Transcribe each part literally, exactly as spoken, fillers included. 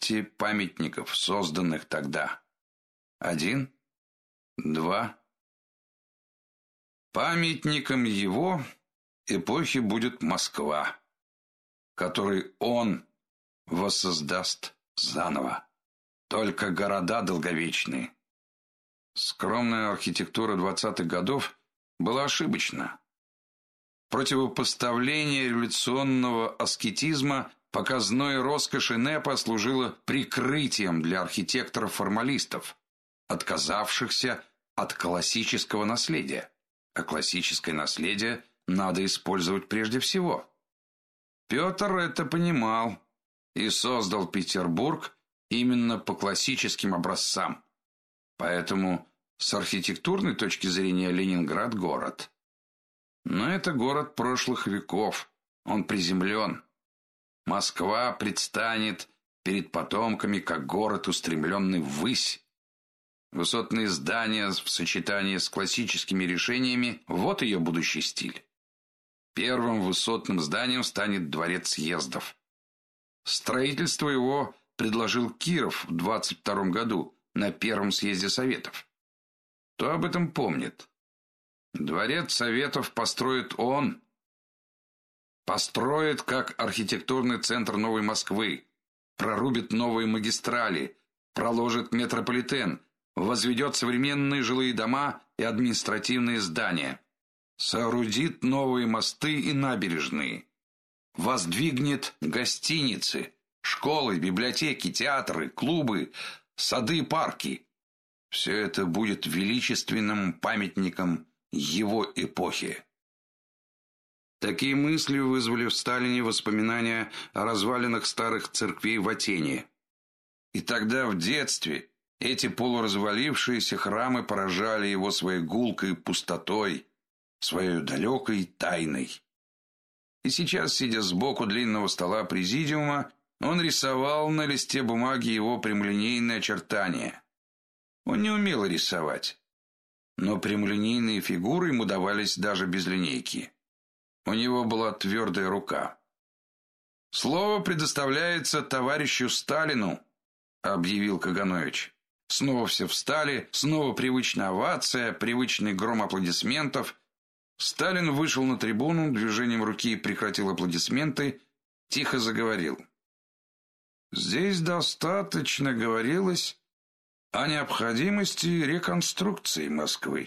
двести памятников, созданных тогда. Один, два. Памятником его эпохи будет Москва, который он воссоздаст заново. Только города долговечные. Скромная архитектура двадцатых годов была ошибочна. Противопоставление революционного аскетизма показной роскоши НЭПа служило прикрытием для архитекторов-формалистов, отказавшихся от классического наследия. А классическое наследие надо использовать прежде всего. Петр это понимал и создал Петербург именно по классическим образцам. Поэтому с архитектурной точки зрения Ленинград город. Но это город прошлых веков. Он приземлен. Москва предстанет перед потомками как город, устремленный ввысь. Высотные здания в сочетании с классическими решениями – вот ее будущий стиль. Первым высотным зданием станет дворец съездов. Строительство его предложил Киров в двадцать втором году на первом съезде Советов. Кто об этом помнит? Дворец Советов построит он. Построит как архитектурный центр новой Москвы, прорубит новые магистрали, проложит метрополитен, возведет современные жилые дома и административные здания, соорудит новые мосты и набережные, воздвигнет гостиницы, школы, библиотеки, театры, клубы, сады и парки. Все это будет величественным памятником его эпохи. Такие мысли вызвали в Сталине воспоминания о развалинах старых церквей в Атене. И тогда в детстве эти полуразвалившиеся храмы поражали его своей гулкой пустотой, своей далекой тайной. И сейчас, сидя сбоку длинного стола президиума, он рисовал на листе бумаги его прямолинейные очертания. Он не умел рисовать, но прямолинейные фигуры ему давались даже без линейки. У него была твердая рука. «Слово предоставляется товарищу Сталину», — объявил Каганович. Снова все встали, снова привычная овация, привычный гром аплодисментов. Сталин вышел на трибуну, движением руки прекратил аплодисменты, тихо заговорил. Здесь достаточно говорилось о необходимости реконструкции Москвы.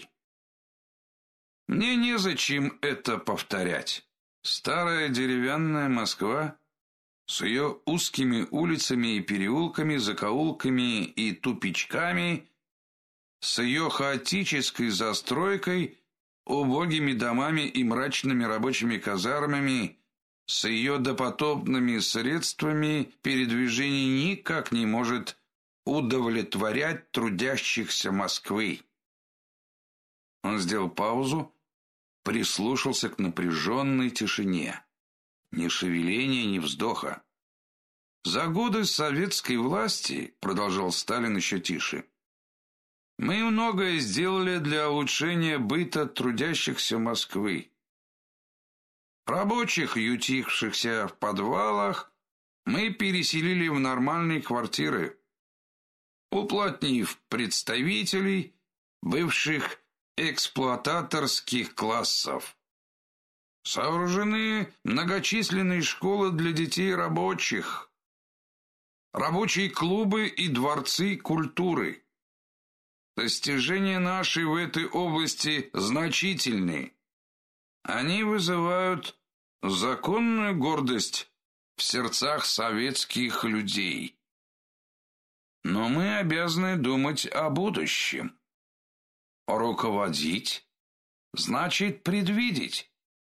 Мне незачем это повторять. Старая деревянная Москва с ее узкими улицами и переулками, закоулками и тупичками, с ее хаотической застройкой, убогими домами и мрачными рабочими казармами, с ее допотопными средствами передвижения никак не может удовлетворять трудящихся Москвы. Он сделал паузу, прислушался к напряженной тишине. Ни шевеления, ни вздоха. За годы советской власти, продолжал Сталин еще тише, мы многое сделали для улучшения быта трудящихся Москвы. Рабочих, ютившихся в подвалах, мы переселили в нормальные квартиры, уплотнив представителей бывших эксплуататорских классов. Сооружены многочисленные школы для детей рабочих, рабочие клубы и дворцы культуры. Достижения наши в этой области значительны. Они вызывают законную гордость в сердцах советских людей. Но мы обязаны думать о будущем. Руководить значит предвидеть.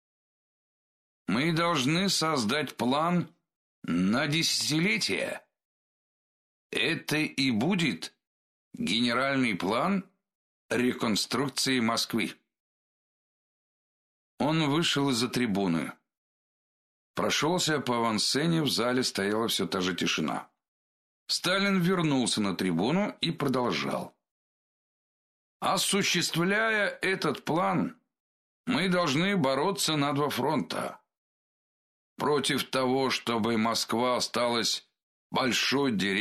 Мы должны создать план на десятилетия. Это и будет генеральный план реконструкции Москвы. Он вышел из-за трибуны. Прошелся по авансцене, в зале стояла все та же тишина. Сталин вернулся на трибуну и продолжал. Осуществляя этот план, мы должны бороться на два фронта. Против того, чтобы Москва осталась большой деревней,